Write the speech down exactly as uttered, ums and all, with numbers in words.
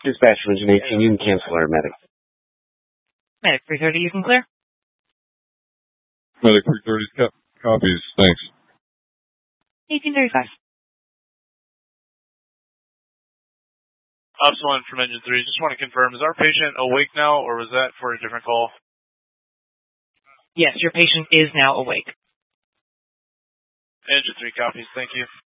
Dispatch for Engine eighteen, you can cancel our medic. Medic three thirty, you can clear. Medic three thirty co- copies, thanks. eighteen thirty-five. Ops one from Engine three, just want to confirm, is our patient awake now, or was that for a different call? Yes, your patient is now awake. Engine three copies, thank you.